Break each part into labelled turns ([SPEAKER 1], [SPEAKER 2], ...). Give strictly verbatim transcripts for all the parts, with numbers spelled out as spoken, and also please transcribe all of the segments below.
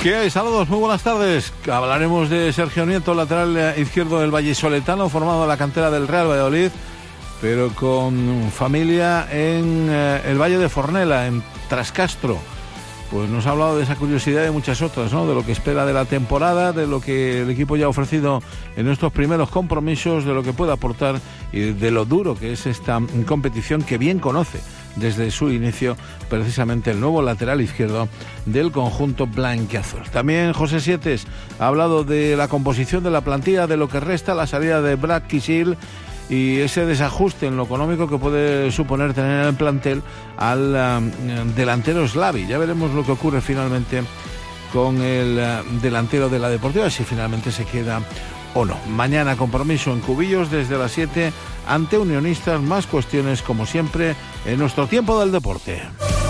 [SPEAKER 1] ¿Qué hay? Saludos, muy buenas tardes. Hablaremos de Sergio Nieto, lateral izquierdo del vallisoletano, formado en la cantera del Real Valladolid, pero con familia en eh, el Valle de Fornela, en Trascastro. Pues nos ha hablado de esa curiosidad y de muchas otras, ¿no? De lo que espera de la temporada, de lo que el equipo ya ha ofrecido en estos primeros compromisos, de lo que puede aportar y de lo duro que es esta competición que bien conoce desde su inicio precisamente el nuevo lateral izquierdo del conjunto blanquiazul. También José Sietes ha hablado de la composición de la plantilla, de lo que resta, la salida de Brad Kisil y ese desajuste en lo económico que puede suponer tener en el plantel al uh, delantero Slavi. Ya veremos lo que ocurre finalmente con el uh, delantero de la Deportiva, si finalmente se queda o no. Mañana compromiso en Cubillos desde las siete ante Unionistas. Más cuestiones como siempre en nuestro tiempo del deporte.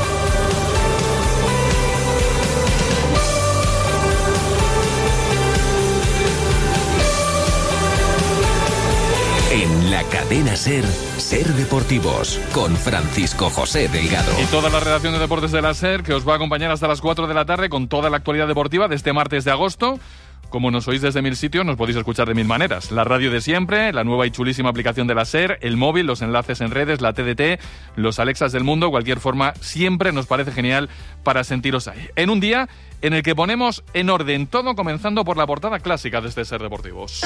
[SPEAKER 2] En la cadena SER, SER Deportivos, con Francisco José Delgado.
[SPEAKER 3] Y toda la redacción de deportes de la SER, que os va a acompañar hasta las cuatro de la tarde con toda la actualidad deportiva de este martes de agosto. Como nos oís desde mil sitios, nos podéis escuchar de mil maneras. La radio de siempre, la nueva y chulísima aplicación de la SER, el móvil, los enlaces en redes, la T D T, los Alexas del mundo, cualquier forma, siempre nos parece genial para sentiros ahí. En un día en el que ponemos en orden todo, comenzando por la portada clásica de este SER Deportivos.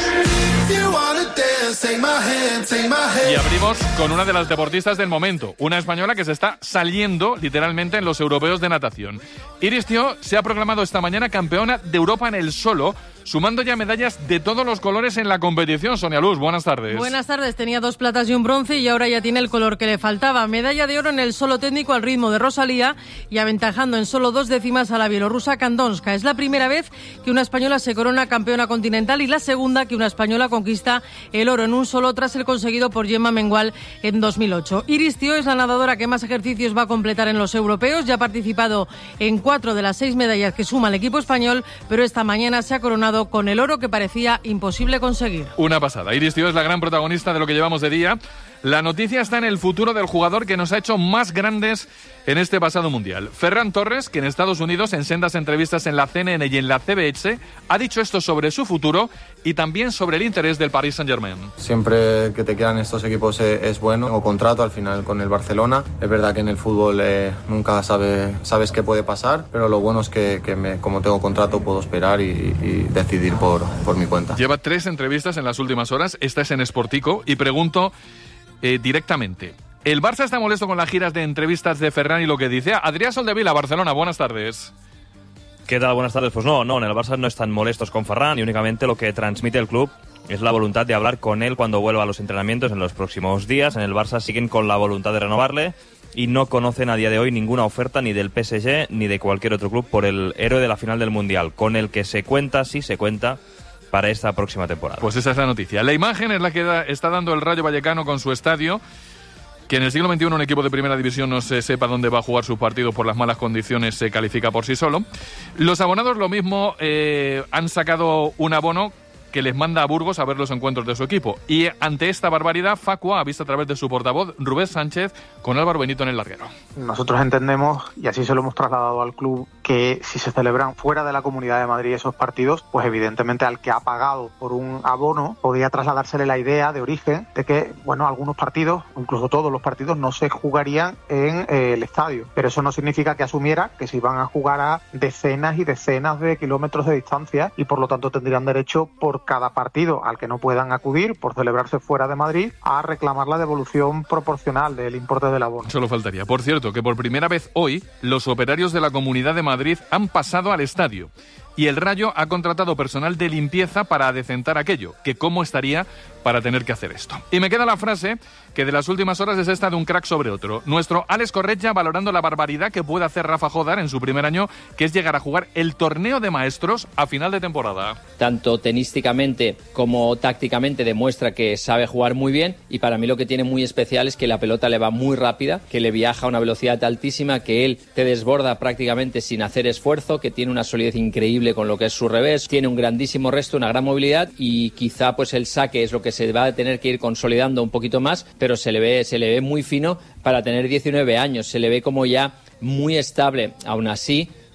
[SPEAKER 3] Y abrimos con una de las deportistas del momento, una española que se está saliendo literalmente en los europeos de natación. Iris Thiaw se ha proclamado esta mañana campeona de Europa en el solo, sumando ya medallas de todos los colores en la competición. Sonia Luz, buenas tardes.
[SPEAKER 4] Buenas tardes, tenía dos platas y un bronce y ahora ya tiene el color que le faltaba. Medalla de oro en el solo técnico al ritmo de Rosalía y aventajando en solo dos décimas a la bielorrusa Kandonska. Es la primera vez que una española se corona campeona continental y la segunda que una española conquista el oro en un solo tras el conseguido por Gemma Mengual en dos mil ocho. Iris Thiaw es la nadadora que más ejercicios va a completar en los europeos. Ya ha participado en cuatro de las seis medallas que suma el equipo español, pero esta mañana se ha coronado con el oro que parecía imposible conseguir.
[SPEAKER 3] Una pasada. Iris Thiaw es la gran protagonista de lo que llevamos de día. La noticia está en el futuro del jugador que nos ha hecho más grandes en este pasado mundial. Ferran Torres, que en Estados Unidos, en sendas entrevistas en la C N N y en la C B S, ha dicho esto sobre su futuro y también sobre el interés del Paris Saint-Germain.
[SPEAKER 5] Siempre que te quedan estos equipos es, es bueno. Tengo contrato al final con el Barcelona. Es verdad que en el fútbol eh, nunca sabe, sabes qué puede pasar, pero lo bueno es que, que me, como tengo contrato puedo esperar y, y decidir por, por mi cuenta.
[SPEAKER 3] Lleva tres entrevistas en las últimas horas. Esta es en Sportico y pregunto eh, directamente. ¿El Barça está molesto con las giras de entrevistas de Ferran y lo que dice? Adrián Soldevila, Barcelona, buenas tardes.
[SPEAKER 6] ¿Qué tal? Buenas tardes. Pues no, no, en el Barça no están molestos con Ferran y únicamente lo que transmite el club es la voluntad de hablar con él cuando vuelva a los entrenamientos en los próximos días. En el Barça siguen con la voluntad de renovarle y no conocen a día de hoy ninguna oferta ni del P S G ni de cualquier otro club por el héroe de la final del Mundial, con el que se cuenta, sí se cuenta, para esta próxima temporada.
[SPEAKER 3] Pues esa es la noticia. La imagen es la que da, está dando el Rayo Vallecano con su estadio. Que en el siglo veintiuno un equipo de primera división no se sepa dónde va a jugar sus partidos por las malas condiciones se califica por sí solo. Los abonados lo mismo eh, han sacado un abono que les manda a Burgos a ver los encuentros de su equipo. Y ante esta barbaridad, Facua ha visto a través de su portavoz, Rubén Sánchez, con Álvaro Benito en el larguero.
[SPEAKER 7] Nosotros entendemos, y así se lo hemos trasladado al club, que si se celebran fuera de la Comunidad de Madrid esos partidos, pues evidentemente al que ha pagado por un abono podría trasladársele la idea de origen de que, bueno, algunos partidos, incluso todos los partidos, no se jugarían en eh, el estadio. Pero eso no significa que asumiera que se iban a jugar a decenas y decenas de kilómetros de distancia y por lo tanto tendrían derecho por cada partido al que no puedan acudir por celebrarse fuera de Madrid a reclamar la devolución proporcional del importe del abono.
[SPEAKER 3] Solo faltaría. Por cierto, que por primera vez hoy los operarios de la Comunidad de Madrid han pasado al estadio y el Rayo ha contratado personal de limpieza para adecentar aquello, que cómo estaría para tener que hacer esto. Y me queda la frase que de las últimas horas es esta de un crack sobre otro. Nuestro Alex Corretja valorando la barbaridad que puede hacer Rafa Jodar en su primer año, que es llegar a jugar el torneo de maestros a final de temporada.
[SPEAKER 8] Tanto tenísticamente como tácticamente demuestra que sabe jugar muy bien y para mí lo que tiene muy especial es que la pelota le va muy rápida, que le viaja a una velocidad altísima, que él te desborda prácticamente sin hacer esfuerzo, que tiene una solidez increíble con lo que es su revés, tiene un grandísimo resto, una gran movilidad y quizá pues el saque es lo que se va a tener que ir consolidando un poquito más, pero se le ve, se le ve muy fino para tener diecinueve años, se le ve como ya muy estable. Aún así,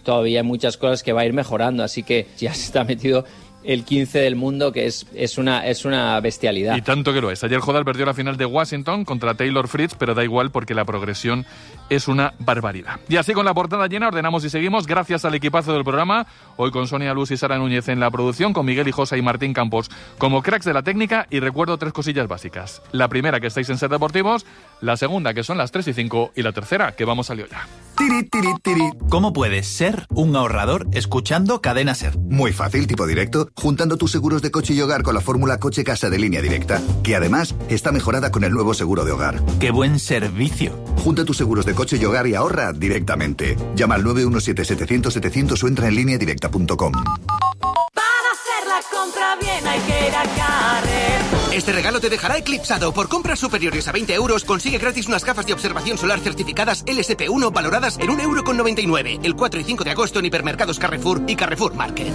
[SPEAKER 8] todavía hay muchas cosas que va a ir mejorando, así que ya se está metido el quince del mundo, que es, es, una, es una bestialidad.
[SPEAKER 3] Y tanto que lo es. Ayer Hodal perdió la final de Washington contra Taylor Fritz, pero da igual porque la progresión es una barbaridad. Y así, con la portada llena, ordenamos y seguimos, gracias al equipazo del programa, hoy con Sonia Luz y Sara Núñez en la producción, con Miguel Hijosa y Martín Campos como cracks de la técnica, y recuerdo tres cosillas básicas. La primera, que estáis en Ser Deportivos; la segunda, que son las tres y cinco; y la tercera, que vamos a lío ya.
[SPEAKER 9] Tiri, tiri, tiri. ¿Cómo puedes ser un ahorrador escuchando Cadena Ser?
[SPEAKER 10] Muy fácil, tipo directo, juntando tus seguros de coche y hogar con la fórmula coche-casa de Línea Directa, que además está mejorada con el nuevo seguro de hogar.
[SPEAKER 9] ¡Qué buen servicio!
[SPEAKER 10] Junta tus seguros de coche y hogar y ahorra directamente. Llama al nueve uno siete, setecientos, setecientos o entra en línea directa punto com.
[SPEAKER 11] Para hacer la compra bien hay que ir a Carrer. Este regalo te dejará eclipsado. Por compras superiores a veinte euros, consigue gratis unas gafas de observación solar certificadas L S P uno valoradas en un euro con noventa y nueve. El cuatro y cinco de agosto en hipermercados Carrefour y Carrefour Market.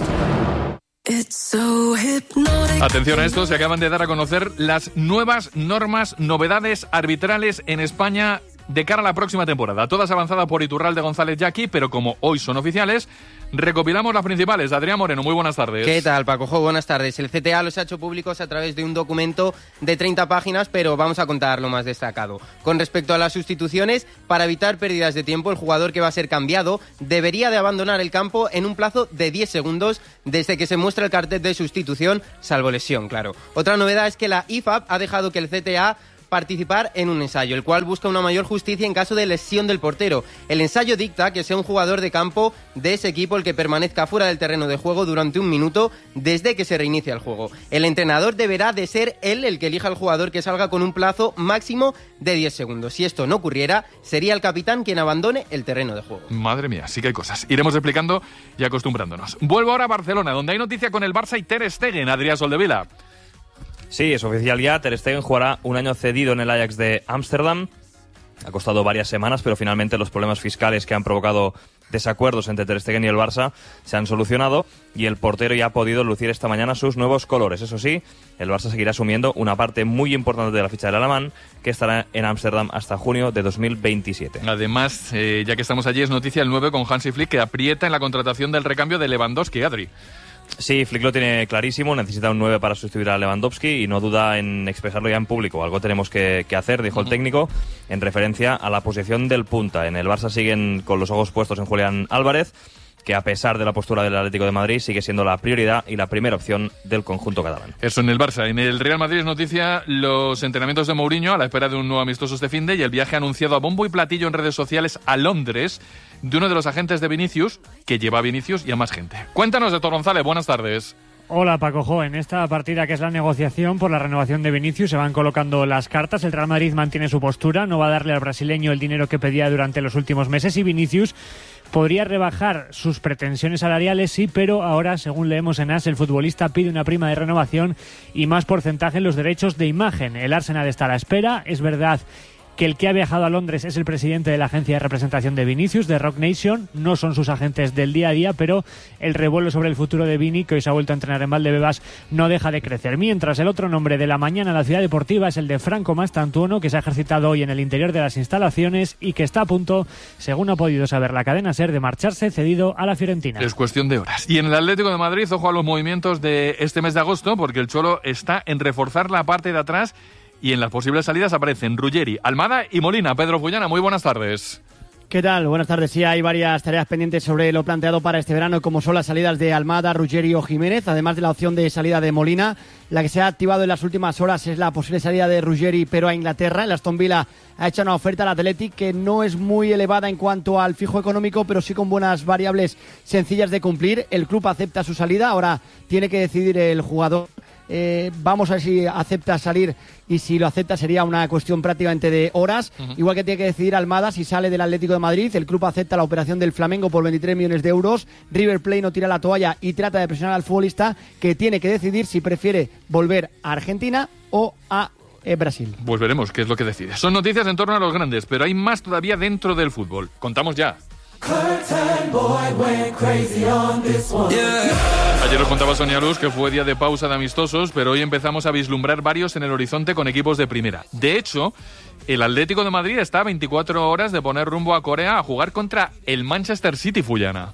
[SPEAKER 3] Atención a esto, se acaban de dar a conocer las nuevas normas, novedades arbitrales en España de cara a la próxima temporada. Todas avanzadas por Iturralde, González y Jackie, pero como hoy son oficiales, recopilamos las principales. Adrián Moreno, muy buenas tardes.
[SPEAKER 12] ¿Qué tal, Paco Jo? Buenas tardes. El C T A los ha hecho públicos a través de un documento de treinta páginas, pero vamos a contar lo más destacado. Con respecto a las sustituciones, para evitar pérdidas de tiempo, el jugador que va a ser cambiado debería de abandonar el campo en un plazo de diez segundos desde que se muestra el cartel de sustitución, salvo lesión, claro. Otra novedad es que la I F A B ha dejado que el C T A participar en un ensayo, el cual busca una mayor justicia en caso de lesión del portero. El ensayo dicta que sea un jugador de campo de ese equipo el que permanezca fuera del terreno de juego durante un minuto desde que se reinicia el juego. El entrenador deberá de ser él el que elija al jugador que salga con un plazo máximo de diez segundos. Si esto no ocurriera, sería el capitán quien abandone el terreno de juego.
[SPEAKER 3] Madre mía, sí que hay cosas. Iremos explicando y acostumbrándonos. Vuelvo ahora a Barcelona, donde hay noticia con el Barça y Ter Stegen. Adrián Soldevila.
[SPEAKER 6] Sí, es oficial ya. Ter Stegen jugará un año cedido en el Ajax de Ámsterdam. Ha costado varias semanas, pero finalmente los problemas fiscales que han provocado desacuerdos entre Ter Stegen y el Barça se han solucionado y el portero ya ha podido lucir esta mañana sus nuevos colores. Eso sí, el Barça seguirá asumiendo una parte muy importante de la ficha del alemán, que estará en Ámsterdam hasta junio de dos mil veintisiete.
[SPEAKER 3] Además, eh, ya que estamos allí, es noticia el nueve con Hansi Flick, que aprieta en la contratación del recambio de Lewandowski. Adri.
[SPEAKER 6] Sí, Flick lo tiene clarísimo, necesita un nueve para sustituir a Lewandowski y no duda en expresarlo ya en público. Algo tenemos que, que hacer, dijo el técnico, en referencia a la posición del punta. En el Barça siguen con los ojos puestos en Julián Álvarez, que a pesar de la postura del Atlético de Madrid sigue siendo la prioridad y la primera opción del conjunto catalán.
[SPEAKER 3] Eso en el Barça. En el Real Madrid es noticia los entrenamientos de Mourinho a la espera de un nuevo amistoso este finde y el viaje anunciado a bombo y platillo en redes sociales a Londres de uno de los agentes de Vinicius, que lleva a Vinicius y a más gente. Cuéntanos, Héctor González, buenas tardes.
[SPEAKER 13] Hola, Paco Jo. En esta partida que es la negociación por la renovación de Vinicius se van colocando las cartas. El Real Madrid mantiene su postura, no va a darle al brasileño el dinero que pedía durante los últimos meses y Vinicius podría rebajar sus pretensiones salariales, sí, pero ahora, según leemos en A S, el futbolista pide una prima de renovación y más porcentaje en los derechos de imagen. El Arsenal está a la espera. Es verdad que el que ha viajado a Londres es el presidente de la agencia de representación de Vinicius, de Rock Nation. No son sus agentes del día a día, pero el revuelo sobre el futuro de Vini, que hoy se ha vuelto a entrenar en Valdebebas, no deja de crecer. Mientras, el otro nombre de la mañana en la ciudad deportiva es el de Franco Mastantuono, que se ha ejercitado hoy en el interior de las instalaciones y que está a punto, según ha podido saber la cadena SER, de marcharse cedido a la Fiorentina.
[SPEAKER 3] Es cuestión de horas. Y en el Atlético de Madrid, ojo a los movimientos de este mes de agosto, porque el Cholo está en reforzar la parte de atrás. Y en las posibles salidas aparecen Ruggeri, Almada y Molina. Pedro Fullana, muy buenas tardes.
[SPEAKER 14] ¿Qué tal? Buenas tardes. Sí, hay varias tareas pendientes sobre lo planteado para este verano, como son las salidas de Almada, Ruggeri o Jiménez, además de la opción de salida de Molina. La que se ha activado en las últimas horas es la posible salida de Ruggeri, pero a Inglaterra. El Aston Villa ha hecho una oferta al Athletic que no es muy elevada en cuanto al fijo económico, pero sí con buenas variables sencillas de cumplir. El club acepta su salida, ahora tiene que decidir el jugador. Eh, vamos a ver si acepta salir, y si lo acepta sería una cuestión prácticamente de horas. Uh-huh. Igual que tiene que decidir Almada si sale del Atlético de Madrid. El club acepta la operación del Flamengo por veintitrés millones de euros. River Plate no tira la toalla y trata de presionar al futbolista, que tiene que decidir si prefiere volver a Argentina o a eh, Brasil.
[SPEAKER 3] Pues veremos qué es lo que decide. Son noticias en torno a los grandes, pero hay más todavía dentro del fútbol. Contamos ya. Ayer os contaba Sonia Luz que fue día de pausa de amistosos, pero hoy empezamos a vislumbrar varios en el horizonte con equipos de primera. De hecho, el Atlético de Madrid está a veinticuatro horas de poner rumbo a Corea a jugar contra el Manchester City, Fullana.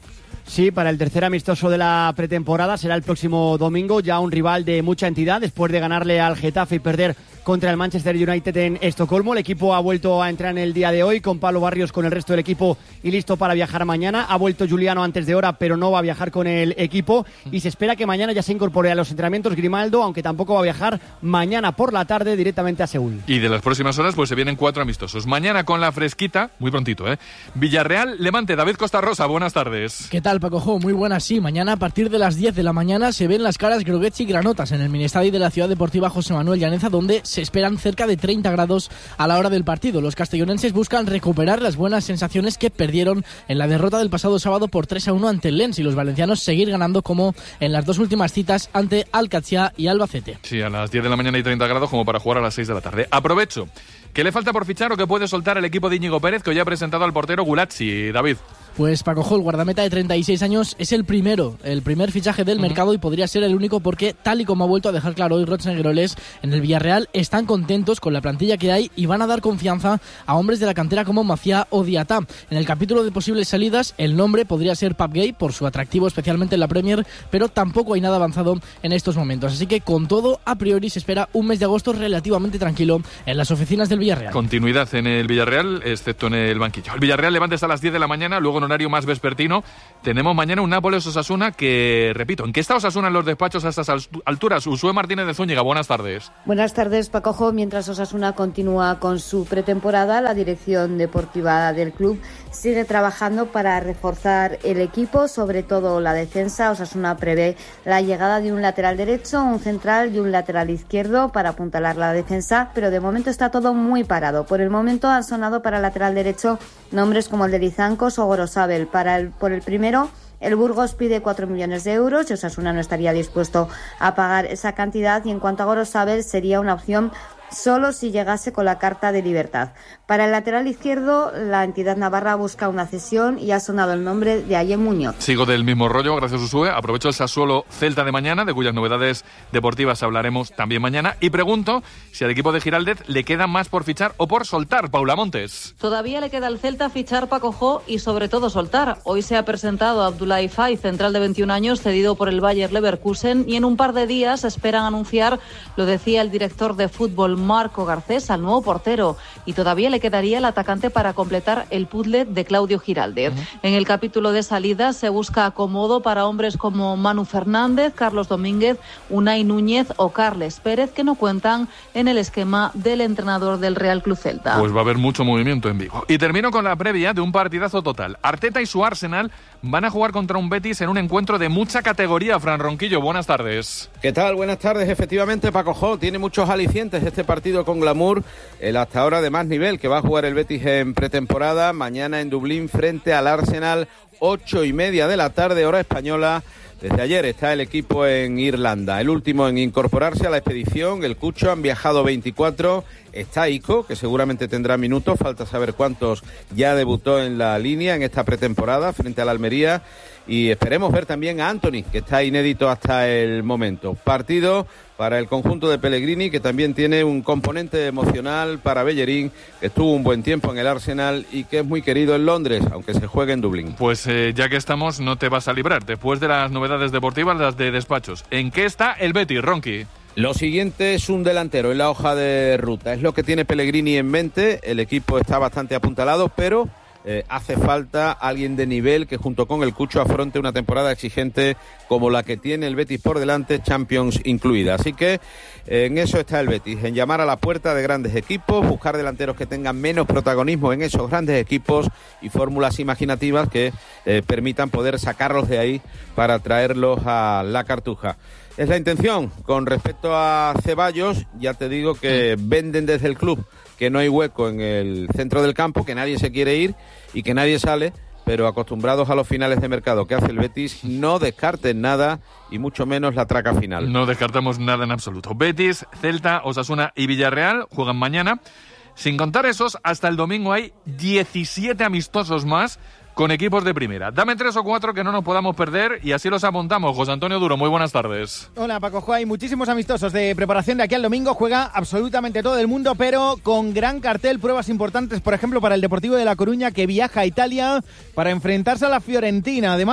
[SPEAKER 14] Sí, para el tercer amistoso de la pretemporada será el próximo domingo, ya un rival de mucha entidad después de ganarle al Getafe y perder contra el Manchester United en Estocolmo. El equipo ha vuelto a entrar en el día de hoy con Pablo Barrios con el resto del equipo y listo para viajar mañana. Ha vuelto Juliano antes de hora, pero no va a viajar con el equipo y se espera que mañana ya se incorpore a los entrenamientos Grimaldo, aunque tampoco va a viajar mañana por la tarde directamente a Seúl.
[SPEAKER 3] Y de las próximas horas pues se vienen cuatro amistosos. Mañana con la fresquita, muy prontito, ¿eh? Villarreal, Levante, David Costa Rosa, buenas tardes.
[SPEAKER 15] ¿Qué tal, Paco Jo? Muy buenas, sí. Mañana a partir de las diez de la mañana se ven las caras Groguets y Granotas en el Miniestadio de la Ciudad Deportiva José Manuel Llaneza, donde se esperan cerca de treinta grados a la hora del partido. Los castellonenses buscan recuperar las buenas sensaciones que perdieron en la derrota del pasado sábado por tres a uno ante el Lens y los valencianos seguir ganando como en las dos últimas citas ante Alcachá y Albacete.
[SPEAKER 3] Sí, a las diez de la mañana y treinta grados como para jugar a las seis de la tarde. Aprovecho. ¿Qué le falta por fichar o que puede soltar el equipo de Íñigo Pérez que hoy ha presentado al portero Gulazzi, David?
[SPEAKER 15] Pues Paco Jo, el guardameta de treinta y seis años, es el primero, el primer fichaje del uh-huh. mercado y podría ser el único porque, tal y como ha vuelto a dejar claro hoy Rochnegrolés, en el Villarreal están contentos con la plantilla que hay y van a dar confianza a hombres de la cantera como Maciá o Diatá. En el capítulo de posibles salidas, el nombre podría ser Pape Gay por su atractivo especialmente en la Premier, pero tampoco hay nada avanzado en estos momentos. Así que con todo, a priori se espera un mes de agosto relativamente tranquilo en las oficinas del Villarreal.
[SPEAKER 3] Continuidad en el Villarreal, excepto en el banquillo. El Villarreal Levante hasta las diez de la mañana, luego en horario más vespertino tenemos mañana un Nápoles-Osasuna que, repito, ¿en qué está Osasuna en los despachos a estas alturas? Usue Martínez de Zúñiga, buenas tardes.
[SPEAKER 16] Buenas tardes, Paco Jo. Mientras Osasuna continúa con su pretemporada, la dirección deportiva del club sigue trabajando para reforzar el equipo, sobre todo la defensa. Osasuna prevé la llegada de un lateral derecho, un central y un lateral izquierdo para apuntalar la defensa, pero de momento está todo muy parado. Por el momento han sonado para el lateral derecho nombres como el de Lizancos o Gorosabel. Para el, por el primero, el Burgos pide cuatro millones de euros y Osasuna no estaría dispuesto a pagar esa cantidad, y en cuanto a Gorosabel sería una opción solo si llegase con la carta de libertad. Para el lateral izquierdo, la entidad navarra busca una cesión y ha sonado el nombre de Aye Muñoz.
[SPEAKER 3] Sigo del mismo rollo, gracias Usue. Aprovecho el Sassuolo Celta de mañana, de cuyas novedades deportivas hablaremos también mañana, y pregunto si al equipo de Giraldez le queda más por fichar o por soltar. Paula Montes.
[SPEAKER 17] Todavía le queda al Celta fichar, Paco Jo, y sobre todo soltar. Hoy se ha presentado Abdoulaye Faye, central de veintiún años, cedido por el Bayer Leverkusen, y en un par de días esperan anunciar, lo decía el director de fútbol Marco Garcés, al nuevo portero, y todavía le quedaría el atacante para completar el puzzle de Claudio Giraldez. Uh-huh. En el capítulo de salidas se busca acomodo para hombres como Manu Fernández, Carlos Domínguez, Unai Núñez o Carles Pérez, que no cuentan en el esquema del entrenador del Real Club Celta.
[SPEAKER 3] Pues va a haber mucho movimiento en Vigo. Y termino con la previa de un partidazo total. Arteta y su Arsenal van a jugar contra un Betis en un encuentro de mucha categoría. Fran Ronquillo, buenas tardes.
[SPEAKER 18] ¿Qué tal? Buenas tardes. Efectivamente, Paco Jo, tiene muchos alicientes este partido con glamour, el hasta ahora de más nivel que va a jugar el Betis en pretemporada, mañana en Dublín frente al Arsenal, ocho y media de la tarde, hora española. Desde ayer está el equipo en Irlanda, el último en incorporarse a la expedición, el Cucho. Han viajado veinticuatro, está Ico, que seguramente tendrá minutos, falta saber cuántos ya debutó en la línea en esta pretemporada frente al Almería, y esperemos ver también a Anthony, que está inédito hasta el momento. Partido para el conjunto de Pellegrini, que también tiene un componente emocional para Bellerín, que estuvo un buen tiempo en el Arsenal y que es muy querido en Londres, aunque se juegue en Dublín.
[SPEAKER 3] Pues eh, ya que estamos, no te vas a librar. Después de las novedades deportivas, las de despachos. ¿En qué está el Betis, Ronqui?
[SPEAKER 18] Lo siguiente es un delantero en la hoja de ruta. Es lo que tiene Pellegrini en mente. El equipo está bastante apuntalado, pero Eh, hace falta alguien de nivel que junto con el Cucho afronte una temporada exigente como la que tiene el Betis por delante, Champions incluida. Así que eh, en eso está el Betis, en llamar a la puerta de grandes equipos, buscar delanteros que tengan menos protagonismo en esos grandes equipos y fórmulas imaginativas que eh, permitan poder sacarlos de ahí para traerlos a la Cartuja. Es la intención. Con respecto a Ceballos, ya te digo que venden desde el club que no hay hueco en el centro del campo, que nadie se quiere ir y que nadie sale, pero acostumbrados a los finales de mercado que hace el Betis, no descarten nada y mucho menos la traca final.
[SPEAKER 3] No descartamos nada en absoluto. Betis, Celta, Osasuna y Villarreal juegan mañana. Sin contar esos, hasta el domingo hay diecisiete amistosos más con equipos de primera. Dame tres o cuatro que no nos podamos perder y así los apuntamos. José Antonio Duro, muy buenas tardes.
[SPEAKER 19] Hola, Paco Jo. Hay muchísimos amistosos de preparación de aquí al domingo. Juega absolutamente todo el mundo, pero con gran cartel. Pruebas importantes, por ejemplo, para el Deportivo de La Coruña, que viaja a Italia para enfrentarse a la Fiorentina. Además,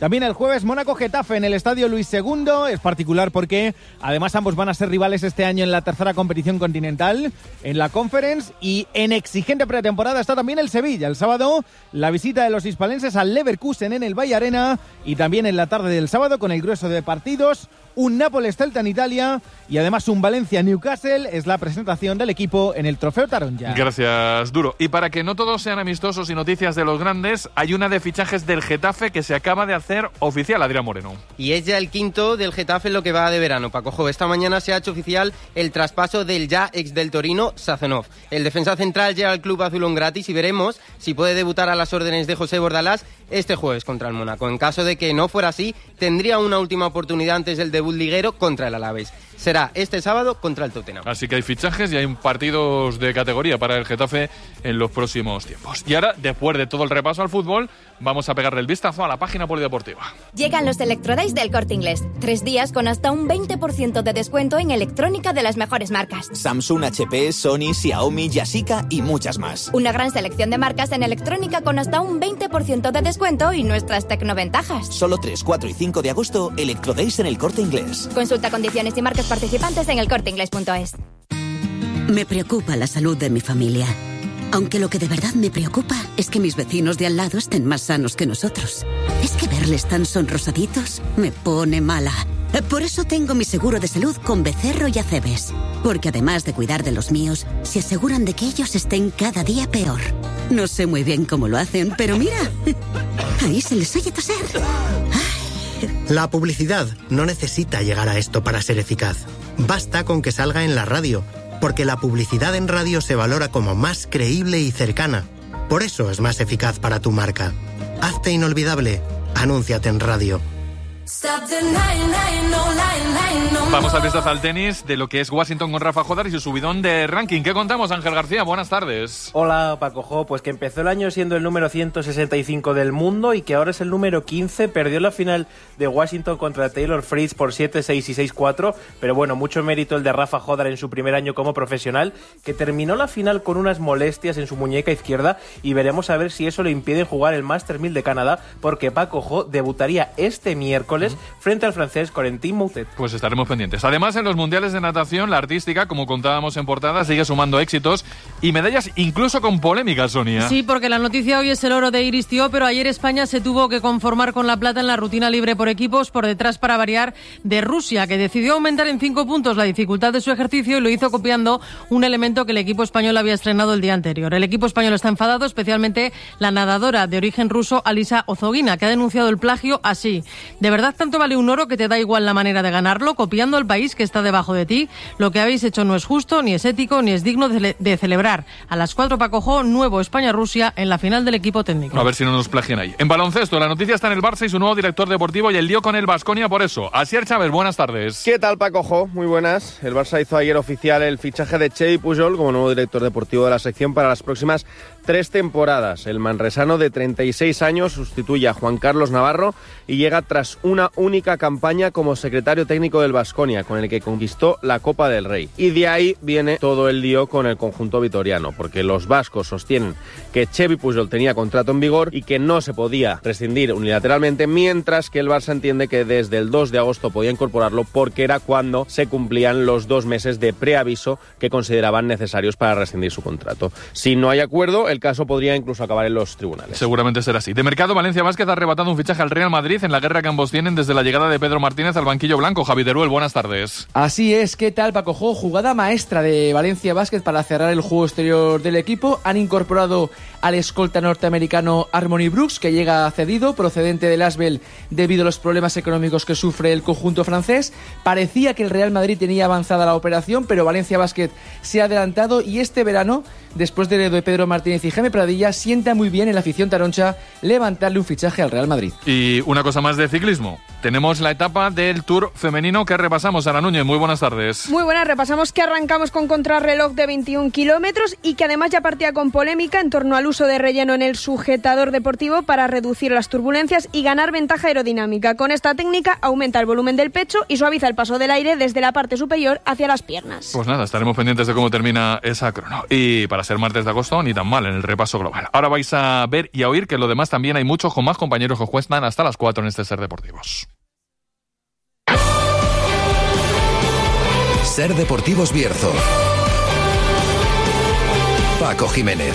[SPEAKER 19] También el jueves Mónaco-Getafe en el Estadio Luis segundo. Es particular porque además ambos van a ser rivales este año en la tercera competición continental, en la Conference, y en exigente pretemporada está también el Sevilla. El sábado la visita de los hispalenses al Leverkusen en el Valle Arena, y también en la tarde del sábado con el grueso de partidos un Nápoles-Celta en Italia y además un Valencia-Newcastle. Es la presentación del equipo en el Trofeo Taronja.
[SPEAKER 3] Gracias, Duro. Y para que no todos sean amistosos y noticias de los grandes, hay una de fichajes del Getafe que se acaba de hacer oficial, Adrián Moreno.
[SPEAKER 12] Y es ya el quinto del Getafe en lo que va de verano, Paco. Esta mañana se ha hecho oficial el traspaso del ya ex del Torino, Sazonov. El defensa central llega al club azulón gratis y veremos si puede debutar a las órdenes de José Bordalás este jueves contra el Mónaco. En caso de que no fuera así, tendría una última oportunidad antes del debut liguero contra el Alavés. Será este sábado contra el Tottenham.
[SPEAKER 3] Así que hay fichajes y hay partidos de categoría para el Getafe en los próximos tiempos. Y ahora, después de todo el repaso al fútbol, vamos a pegarle el vistazo a la página polideportiva.
[SPEAKER 20] Llegan los Electrodays del Corte Inglés. Tres días con hasta un veinte por ciento de descuento en electrónica de las mejores marcas.
[SPEAKER 21] Samsung, H P, Sony, Xiaomi, Yashica y muchas más.
[SPEAKER 20] Una gran selección de marcas en electrónica con hasta un veinte por ciento de descuento y nuestras tecnoventajas.
[SPEAKER 21] Solo tres, cuatro y cinco de agosto, Electrodays en el Corte Inglés.
[SPEAKER 20] Consulta condiciones y marcas participantes en el corte inglés punto es.
[SPEAKER 22] Me preocupa la salud de mi familia. Aunque lo que de verdad me preocupa es que mis vecinos de al lado estén más sanos que nosotros. Es que verles tan sonrosaditos me pone mala. Por eso tengo mi seguro de salud con Becerro y Acebes. Porque además de cuidar de los míos, se aseguran de que ellos estén cada día peor. No sé muy bien cómo lo hacen, pero mira, ahí se les oye toser.
[SPEAKER 23] La publicidad no necesita llegar a esto para ser eficaz. Basta con que salga en la radio, porque la publicidad en radio se valora como más creíble y cercana. Por eso es más eficaz para tu marca. Hazte inolvidable. Anúnciate en radio.
[SPEAKER 3] Vamos al vistazo al tenis de lo que es Washington con Rafa Jodar y su subidón de ranking. ¿Qué contamos, Ángel García? Buenas tardes.
[SPEAKER 24] Hola, Paco Jo. Pues que empezó el año siendo el número ciento sesenta y cinco del mundo y que ahora es el número quince. Perdió la final de Washington contra Taylor Fritz por siete seis y seis cuatro. Pero bueno, mucho mérito el de Rafa Jodar en su primer año como profesional, que terminó la final con unas molestias en su muñeca izquierda, y veremos a ver si eso le impide jugar el Masters mil de Canadá, porque Paco Jo debutaría este miércoles uh-huh. frente al francés Corentin Moutet.
[SPEAKER 3] Pues estaremos pendientes. Además, en los mundiales de natación, la artística, como contábamos en portada, sigue sumando éxitos y medallas, incluso con polémica, Sonia.
[SPEAKER 4] Sí, porque la noticia hoy es el oro de Iris Tió, pero ayer España se tuvo que conformar con la plata en la rutina libre por equipos, por detrás, para variar, de Rusia, que decidió aumentar en cinco puntos la dificultad de su ejercicio y lo hizo copiando un elemento que el equipo español había estrenado el día anterior. El equipo español está enfadado, especialmente la nadadora de origen ruso Alisa Ozogina, que ha denunciado el plagio así: ¿de verdad tanto vale un oro que te da igual la manera de ganarlo, copiando al país que está debajo de ti? Lo que habéis hecho no es justo, ni es ético, ni es digno de, de celebrar. A las cuatro, Paco Jo, nuevo España-Rusia en la final del equipo técnico.
[SPEAKER 3] A ver si no nos plagian ahí. En baloncesto, la noticia está en el Barça y su nuevo director deportivo y el lío con el Baskonia por eso. Asier Chávez, buenas tardes.
[SPEAKER 25] ¿Qué tal, Paco Jo? Muy buenas. El Barça hizo ayer oficial el fichaje de Xavi Pujol como nuevo director deportivo de la sección para las próximas tres temporadas. El manresano de treinta y seis años sustituye a Juan Carlos Navarro y llega tras una única campaña como secretario técnico del Baskonia, con el que conquistó la Copa del Rey. Y de ahí viene todo el lío con el conjunto vitoriano, porque los vascos sostienen que Xavi Pujol tenía contrato en vigor y que no se podía rescindir unilateralmente, mientras que el Barça entiende que desde el dos de agosto podía incorporarlo porque era cuando se cumplían los dos meses de preaviso que consideraban necesarios para rescindir su contrato. Si no hay acuerdo, el caso podría incluso acabar en los tribunales.
[SPEAKER 3] Seguramente será así. De mercado, Valencia Basket ha arrebatado un fichaje al Real Madrid en la guerra que ambos tienen desde la llegada de Pedro Martínez al banquillo blanco. Javi Teruel, buenas tardes.
[SPEAKER 26] Así es, ¿qué tal, Paco Jo? Jugada maestra de Valencia Basket para cerrar el juego exterior del equipo. Han incorporado al escolta norteamericano Harmony Brooks, que llega cedido, procedente del Asbel, debido a los problemas económicos que sufre el conjunto francés. Parecía que el Real Madrid tenía avanzada la operación, pero Valencia Basket se ha adelantado y este verano, después de de Pedro Martínez y Jaime Pradilla, sienta muy bien en la afición taroncha levantarle un fichaje al Real Madrid.
[SPEAKER 3] Y una cosa más de ciclismo. tenemos la etapa del Tour femenino que repasamos. Sara Núñez, muy buenas tardes.
[SPEAKER 1] Muy buenas, repasamos que arrancamos con contrarreloj de veintiún kilómetros y que además ya partía con polémica en torno al uso de relleno en el sujetador deportivo para reducir las turbulencias y ganar ventaja aerodinámica. Con esta técnica aumenta el volumen del pecho y suaviza el paso del aire desde la parte superior hacia las piernas.
[SPEAKER 3] Pues nada, estaremos pendientes de cómo termina esa crono. Y para ser martes de agosto, ni tan mal en el repaso global. Ahora vais a ver y a oír que lo demás también hay muchos con más compañeros que os cuestan hasta las cuatro en este Ser Deportivos.
[SPEAKER 2] Ser Deportivos Bierzo. Paco Jiménez.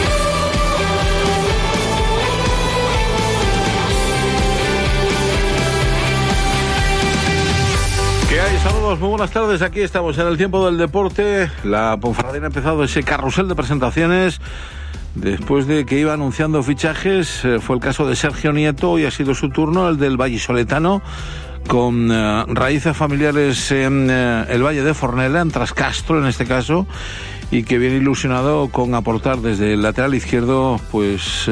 [SPEAKER 5] ¿Qué hay? Saludos, muy buenas tardes. Aquí estamos en el tiempo del deporte. La Ponferradina ha empezado ese carrusel de presentaciones. Después de que iba anunciando fichajes, fue el caso de Sergio Nieto y ha sido su turno, el del vallisoletano, con uh, raíces familiares en uh, el Valle de Fornela, en Trascastro en este caso, y que viene ilusionado con aportar desde el lateral izquierdo pues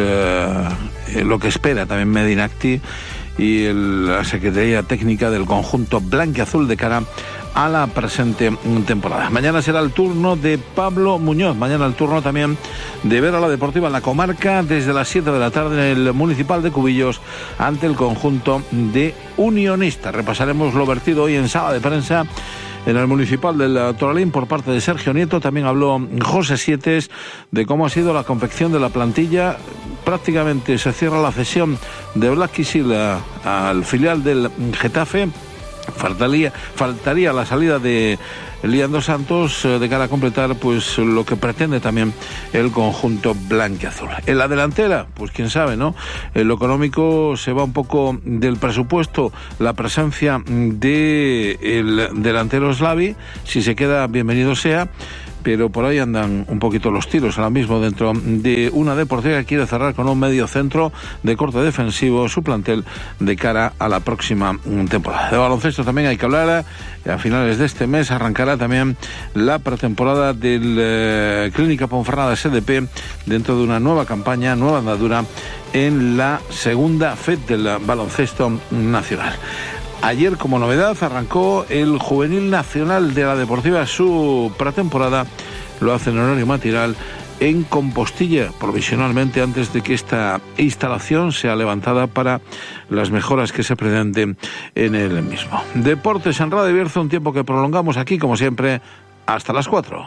[SPEAKER 5] uh, lo que espera también Medinacti y el, la Secretaría Técnica del conjunto blanquiazul de cara a la presente temporada. Mañana será el turno de Pablo Muñoz, mañana el turno también de ver a la Deportiva en la comarca desde las siete de la tarde en el Municipal de Cubillos ante el conjunto de Unionistas. Repasaremos lo vertido hoy en sala de prensa en el Municipal del Toralín por parte de Sergio Nieto. También habló José Sietes de cómo ha sido la confección de la plantilla. Prácticamente se cierra la cesión de Black Kisil al filial del Getafe. Faltaría, faltaría la salida de Liando Santos eh, de cara a completar pues lo que pretende también el conjunto blanquiazul. En la delantera, pues quién sabe, ¿no? En lo económico se va un poco del presupuesto la presencia de el delantero Slavi. Si se queda, bienvenido sea. Pero por ahí andan un poquito los tiros ahora mismo dentro de una Deportiva que quiere cerrar con un medio centro de corte defensivo su plantel de cara a la próxima temporada. De baloncesto también hay que hablar. A finales de este mes arrancará también la pretemporada del eh, Clínica Ponferrada S D P dentro de una nueva campaña, nueva andadura en la segunda F E D del baloncesto nacional. Ayer, como novedad, arrancó el Juvenil Nacional de la Deportiva su pretemporada. Lo hace en horario matinal en Compostilla, provisionalmente antes de que esta instalación sea levantada para las mejoras que se pretenden en el mismo. Deportes en Radio Bierzo, un tiempo que prolongamos aquí, como siempre, hasta las cuatro.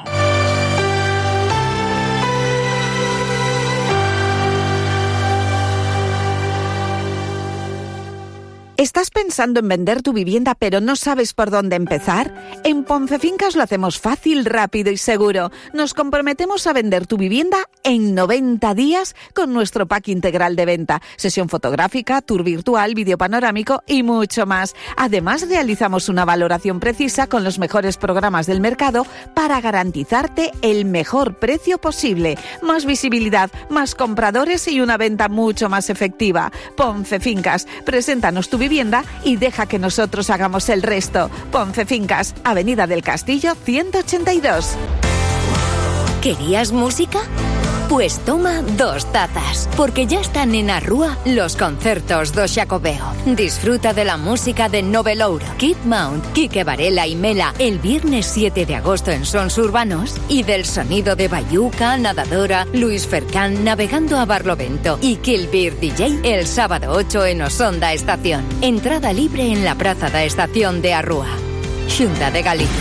[SPEAKER 7] ¿Estás pensando en vender tu vivienda pero no sabes por dónde empezar? En Poncefincas lo hacemos fácil, rápido y seguro. Nos comprometemos a vender tu vivienda en noventa días con nuestro pack integral de venta. Sesión fotográfica, tour virtual, vídeo panorámico y mucho más. Además, realizamos una valoración precisa con los mejores programas del mercado para garantizarte el mejor precio posible. Más visibilidad, más compradores y una venta mucho más efectiva. Poncefincas, preséntanos tu vivienda y deja que nosotros hagamos el resto. Poncefincas, Avenida del Castillo ciento ochenta y dos.
[SPEAKER 20] ¿Querías música? Pues toma dos tazas, porque ya están en Arrúa los concertos do Xacobeo. Disfruta de la música de Novelouro, Kid Mount, Quique Varela y Mela el viernes siete de agosto en Sons Urbanos y del sonido de Bayuca, Nadadora, Luis Fercán navegando a Barlovento y Kill Beer D J el sábado ocho en Osonda Estación. Entrada libre en la Praza da Estación de Arrúa. Xunta de Galicia.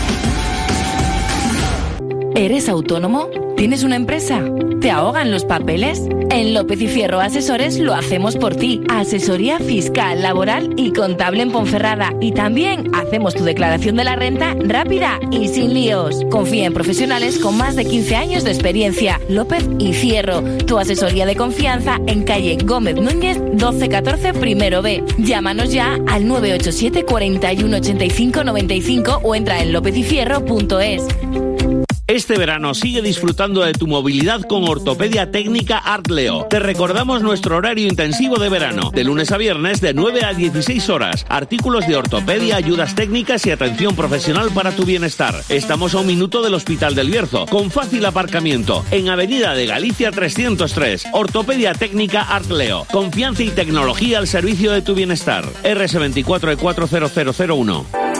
[SPEAKER 8] ¿Eres autónomo? ¿Tienes una empresa? ¿Te ahogan los papeles? En López y Fierro Asesores lo hacemos por ti. Asesoría fiscal, laboral y contable en Ponferrada. Y también hacemos tu declaración de la renta rápida y sin líos. Confía en profesionales con más de quince años de experiencia. López y Fierro, tu asesoría de confianza en calle Gómez Núñez doce catorce primero B. Llámanos ya al nueve ocho siete, cuarenta y uno, ochenta y cinco, noventa y cinco o entra en lópez y fierro punto es.
[SPEAKER 6] Este verano sigue disfrutando de tu movilidad con Ortopedia Técnica Artleo. Te recordamos nuestro horario intensivo de verano, de lunes a viernes de nueve a dieciséis horas. Artículos de ortopedia, ayudas técnicas y atención profesional para tu bienestar. Estamos a un minuto del Hospital del Bierzo, con fácil aparcamiento, en Avenida de Galicia trescientos tres. Ortopedia Técnica Artleo. Confianza y tecnología al servicio de tu bienestar. R S veinticuatro E cuatro cero cero cero uno.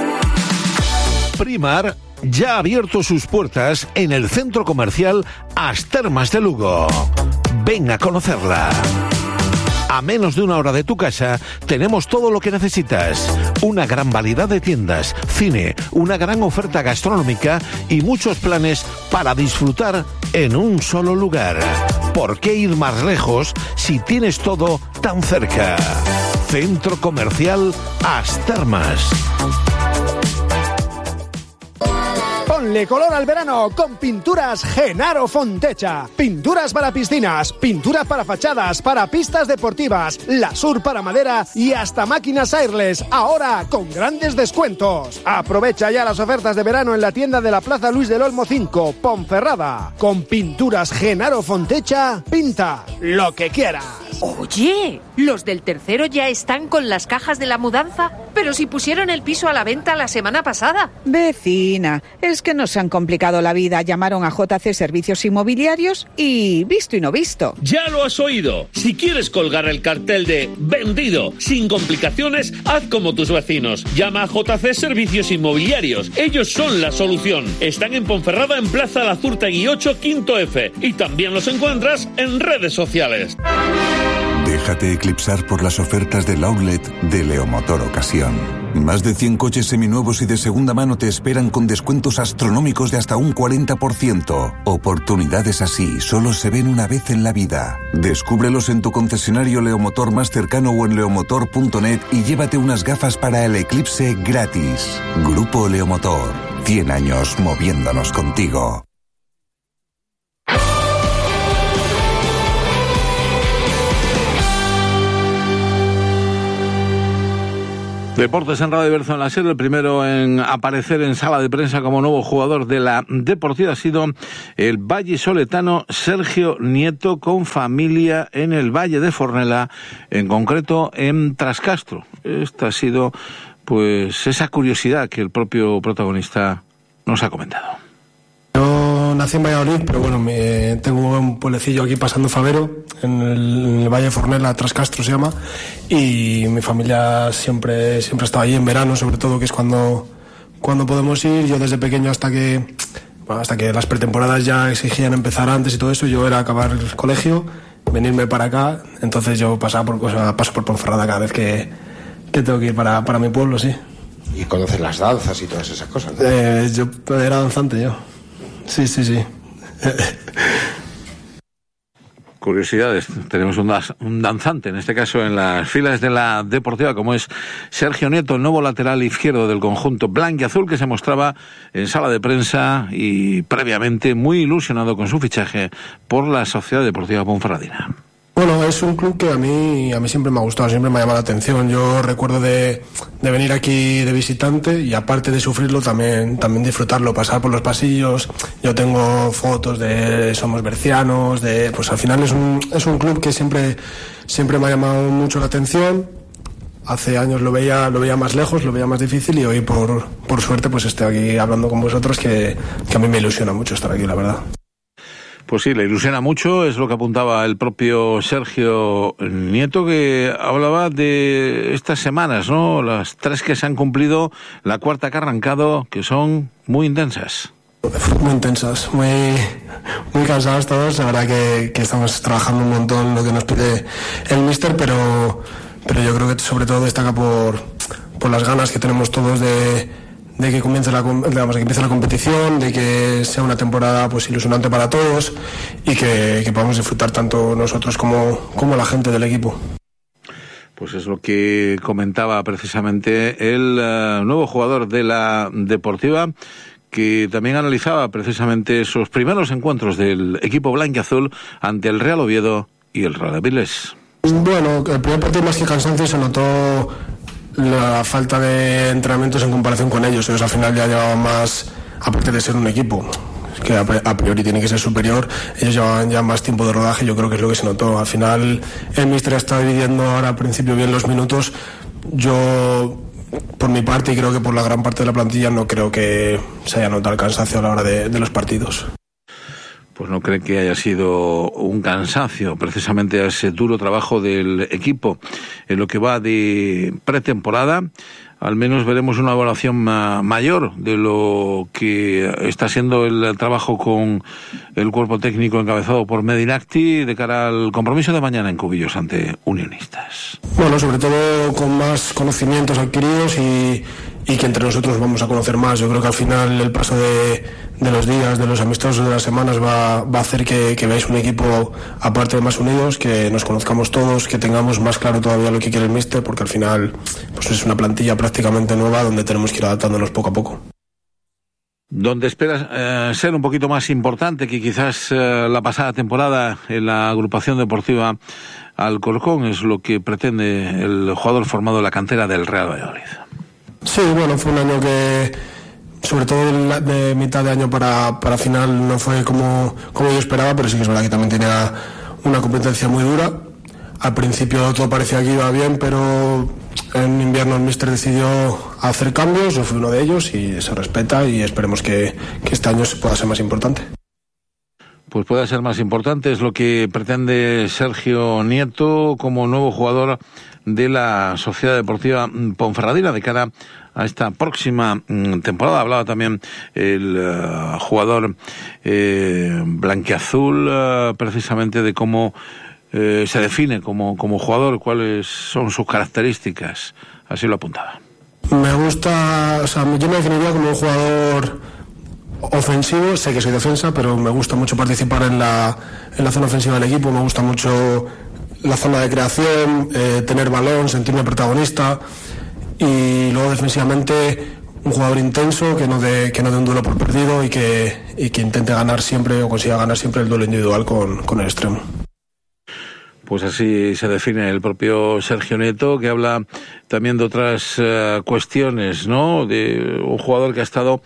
[SPEAKER 5] Primar ya ha abierto sus puertas en el centro comercial As Termas de Lugo. Ven a conocerla. A menos de una hora de tu casa tenemos todo lo que necesitas. Una gran variedad de tiendas, cine, una gran oferta gastronómica y muchos planes para disfrutar en un solo lugar. ¿Por qué ir más lejos si tienes todo tan cerca? Centro Comercial As Termas.
[SPEAKER 9] Ponle color al verano con Pinturas Genaro Fontecha. Pinturas para piscinas, pinturas para fachadas, para pistas deportivas, Lasur para madera y hasta máquinas airless, ahora con grandes descuentos. Aprovecha ya las ofertas de verano en la tienda de la Plaza Luis del Olmo cinco, Ponferrada. Con Pinturas Genaro Fontecha, pinta lo que quieras.
[SPEAKER 10] Oye, los del tercero ya están con las cajas de la mudanza, pero si pusieron el piso a la venta la semana pasada.
[SPEAKER 7] Vecina, es que nos han complicado la vida. Llamaron a J C Servicios Inmobiliarios y visto y no visto.
[SPEAKER 6] Ya lo has oído. Si quieres colgar el cartel de vendido sin complicaciones, haz como tus vecinos. Llama a J C Servicios Inmobiliarios. Ellos son la solución. Están en Ponferrada, en Plaza Lazurtegui ocho, Quinto F. Y también los encuentras en redes sociales.
[SPEAKER 11] Déjate eclipsar por las ofertas del outlet de Leomotor Ocasión. Más de cien coches seminuevos y de segunda mano te esperan con descuentos astronómicos de hasta un cuarenta por ciento. Oportunidades así solo se ven una vez en la vida. Descúbrelos en tu concesionario Leomotor más cercano o en leomotor punto net y llévate unas gafas para el eclipse gratis. Grupo Leomotor. cien años moviéndonos contigo.
[SPEAKER 5] Deportes en Radio Bierzo en la serie. El primero en aparecer en sala de prensa como nuevo jugador de la Deportiva ha sido el vallisoletano Sergio Nieto, con familia en el Valle de Fornela, en concreto en Trascastro. Esta ha sido pues esa curiosidad que el propio protagonista nos ha comentado.
[SPEAKER 13] Yo nací en Valladolid, pero bueno, me, tengo un pueblecillo aquí pasando Favero, en el, en el Valle de Fornela, Trascastro se llama, y mi familia siempre siempre ha estado allí en verano, sobre todo, que es cuando, cuando podemos ir. Yo desde pequeño hasta que, bueno, hasta que las pretemporadas ya exigían empezar antes y todo eso, yo era acabar el colegio, venirme para acá, entonces yo pasaba por, o sea, paso por Ponferrada cada vez que, que tengo que ir para, para mi pueblo, sí.
[SPEAKER 14] ¿Y conoces las danzas y todas esas cosas, ¿no?
[SPEAKER 13] Eh, yo era danzante yo. Sí, sí, sí.
[SPEAKER 5] Curiosidades. Tenemos un, un danzante, en este caso en las filas de la Deportiva, como es Sergio Nieto, el nuevo lateral izquierdo del conjunto blanquiazul, que se mostraba en sala de prensa y previamente muy ilusionado con su fichaje por la Sociedad Deportiva Ponferradina.
[SPEAKER 13] Bueno, es un club que a mí a mí siempre me ha gustado, siempre me ha llamado la atención. Yo recuerdo de, de venir aquí de visitante y aparte de sufrirlo, también también disfrutarlo, pasar por los pasillos. Yo tengo fotos de Somos Bercianos, de pues al final es un es un club que siempre siempre me ha llamado mucho la atención. Hace años lo veía lo veía más lejos, lo veía más difícil, y hoy por por suerte pues estoy aquí hablando con vosotros, que, que a mí me ilusiona mucho estar aquí, la verdad.
[SPEAKER 5] Pues sí, le ilusiona mucho, es lo que apuntaba el propio Sergio Nieto, que hablaba de estas semanas, ¿no? Las tres que se han cumplido, la cuarta que ha arrancado, que son muy intensas.
[SPEAKER 13] Muy intensas, muy, muy cansados todos. La verdad que, que estamos trabajando un montón lo que nos pide el míster, pero, pero yo creo que sobre todo destaca por, por las ganas que tenemos todos de... de que comience la, digamos, que empiece la competición, de que sea una temporada pues ilusionante para todos y que, que podamos disfrutar tanto nosotros como, como la gente del equipo.
[SPEAKER 5] Pues es lo que comentaba precisamente el uh, nuevo jugador de la Deportiva, que también analizaba precisamente esos primeros encuentros del equipo blanquiazul ante el Real Oviedo y el Real Avilés.
[SPEAKER 13] Bueno, el primer partido más que cansancio se notó la falta de entrenamientos en comparación con ellos. Ellos al final ya llevaban más, aparte de ser un equipo, que a priori tiene que ser superior. Ellos llevaban ya más tiempo de rodaje, yo creo que es lo que se notó. Al final el míster está dividiendo ahora al principio bien los minutos. Yo, por mi parte, y creo que por la gran parte de la plantilla, no creo que se haya notado el cansancio a la hora de, de los partidos.
[SPEAKER 5] Pues no cree que haya sido un cansancio, precisamente a ese duro trabajo del equipo. En lo que va de pretemporada, al menos veremos una evaluación ma- mayor de lo que está siendo el trabajo con el cuerpo técnico encabezado por Medinacti de cara al compromiso de mañana en Cubillos ante Unionistas.
[SPEAKER 13] Bueno, sobre todo con más conocimientos adquiridos y, y que entre nosotros vamos a conocer más. Yo creo que al final el paso de, de los días, de los amistosos, de las semanas va, va a hacer que, que veáis un equipo aparte de más unidos, que nos conozcamos todos, que tengamos más claro todavía lo que quiere el míster, porque al final pues es una plantilla prácticamente nueva donde tenemos que ir adaptándonos poco a poco.
[SPEAKER 5] Donde esperas eh, ser un poquito más importante que quizás eh, la pasada temporada en la agrupación deportiva Alcorcón, es lo que pretende el jugador formado en la cantera del Real Valladolid.
[SPEAKER 13] Sí, bueno, fue un año que, sobre todo de, de mitad de año para, para final, no fue como, como yo esperaba, pero sí que es verdad que también tenía una competencia muy dura. Al principio todo parecía que iba bien, pero en invierno el míster decidió hacer cambios, yo fui uno de ellos y se respeta, y esperemos que, que este año pueda ser más importante.
[SPEAKER 5] Pues pueda ser más importante, es lo que pretende Sergio Nieto como nuevo jugador de la Sociedad Deportiva Ponferradina de cara a esta próxima temporada. Hablaba también el uh, jugador eh, blanquiazul uh, precisamente de cómo eh, se define como, como jugador, cuáles son sus características, así lo apuntaba.
[SPEAKER 13] Me gusta, o sea, yo me definiría como un jugador ofensivo, sé que soy defensa, pero me gusta mucho participar en la, en la zona ofensiva del equipo, me gusta mucho la zona de creación, eh, tener balón, sentirme protagonista, y luego defensivamente un jugador intenso que no dé que no dé un duelo por perdido y que, y que intente ganar siempre o consiga ganar siempre el duelo individual con, con el extremo.
[SPEAKER 5] Pues así se define el propio Sergio Nieto, que habla también de otras uh, cuestiones, ¿no? De un jugador que ha estado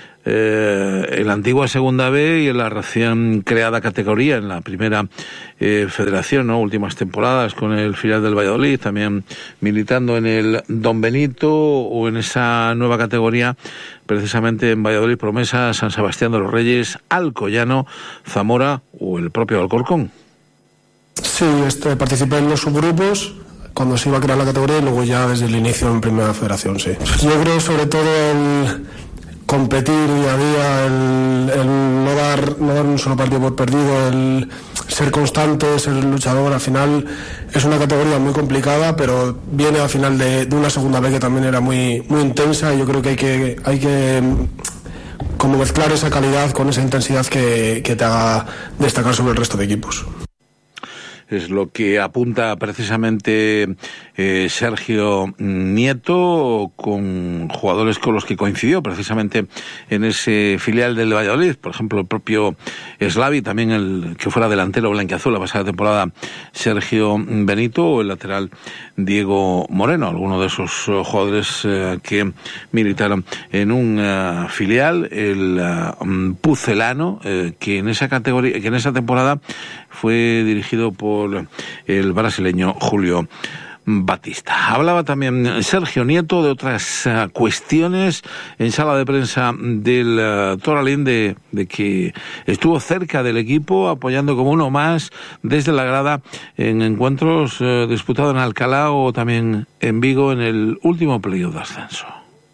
[SPEAKER 5] Eh, en la antigua Segunda B y en la recién creada categoría, en la primera eh, federación, ¿no? Últimas temporadas con el filial del Valladolid, también militando en el Don Benito o en esa nueva categoría, precisamente en Valladolid, Promesa, San Sebastián de los Reyes, Alcoyano, Zamora o el propio Alcorcón.
[SPEAKER 13] Sí, este, participé en los subgrupos cuando se iba a crear la categoría y luego ya desde el inicio en primera federación, sí. Yo creo sobre todo el competir día a día, el, el no dar no dar un solo partido por perdido, el ser constante, ser luchador. Al final es una categoría muy complicada, pero viene al final de, de una segunda vez que también era muy muy intensa, y yo creo que hay que hay que como mezclar esa calidad con esa intensidad que, que te haga destacar sobre el resto de equipos.
[SPEAKER 5] Es lo que apunta precisamente eh, Sergio Nieto, con jugadores con los que coincidió precisamente en ese filial del Valladolid. Por ejemplo, el propio Slavi, también el que fuera delantero blanquiazul la pasada temporada, Sergio Benito, o el lateral Diego Moreno, algunos de esos jugadores eh, que militaron en un uh, filial, el uh, Pucelano, eh, que en esa categoría, que en esa temporada fue dirigido por el brasileño Julio Batista. Hablaba también Sergio Nieto de otras uh, cuestiones en sala de prensa del uh, Toralín, de, de que estuvo cerca del equipo, apoyando como uno más desde la grada en encuentros uh, disputados en Alcalá o también en Vigo en el último periodo de ascenso.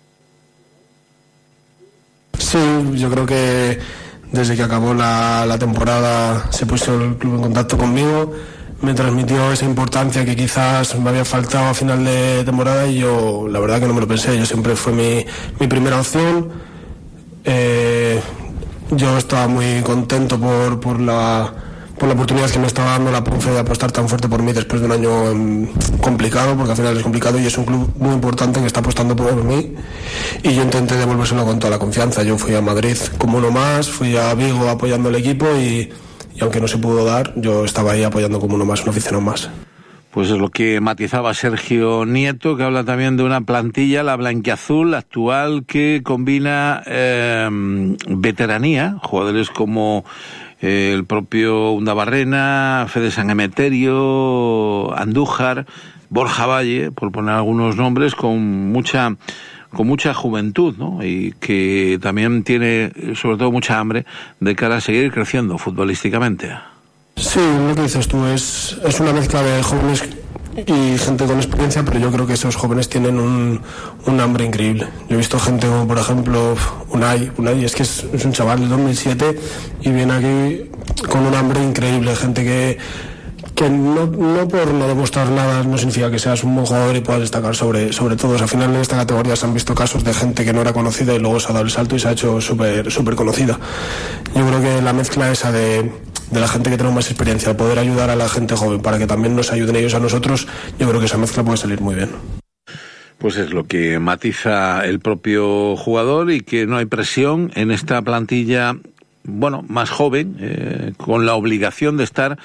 [SPEAKER 13] Sí, yo creo que desde que acabó la, la temporada se puso el club en contacto conmigo, me transmitió esa importancia que quizás me había faltado a final de temporada, y yo la verdad que no me lo pensé, yo siempre fue mi, mi primera opción. Eh, yo estaba muy contento por, por la por la oportunidad que me estaba dando la Ponfe de apostar tan fuerte por mí después de un año um, complicado, porque al final es complicado y es un club muy importante que está apostando por mí, y yo intenté devolvérselo con toda la confianza. Yo fui a Madrid como uno más, fui a Vigo apoyando el equipo y, y aunque no se pudo dar, yo estaba ahí apoyando como uno más, un aficionado más.
[SPEAKER 5] Pues es lo que matizaba Sergio Nieto, que habla también de una plantilla, la blanquiazul actual, que combina eh, veteranía, jugadores como eh, el propio Undabarrena, Fede San Emeterio, Andújar, Borja Valle, por poner algunos nombres, con mucha con mucha juventud, ¿no? Y que también tiene, sobre todo, mucha hambre de cara a seguir creciendo futbolísticamente.
[SPEAKER 13] Sí, lo que dices tú es, es una mezcla de jóvenes y gente con experiencia, pero yo creo que esos jóvenes tienen un, un hambre increíble. Yo he visto gente como, por ejemplo, Unai, Unai es que es, es un chaval de dos mil siete y viene aquí con un hambre increíble, gente que que no, no por no demostrar nada no significa que seas un buen jugador y puedas destacar sobre, sobre todos. Al final en esta categoría se han visto casos de gente que no era conocida y luego se ha dado el salto y se ha hecho súper súper conocida. Yo creo que la mezcla esa de, de la gente que tiene más experiencia, poder ayudar a la gente joven para que también nos ayuden ellos a nosotros, yo creo que esa mezcla puede salir muy bien.
[SPEAKER 5] Pues es lo que matiza el propio jugador, y que no hay presión en esta plantilla, bueno, más joven, eh, con la obligación de estar,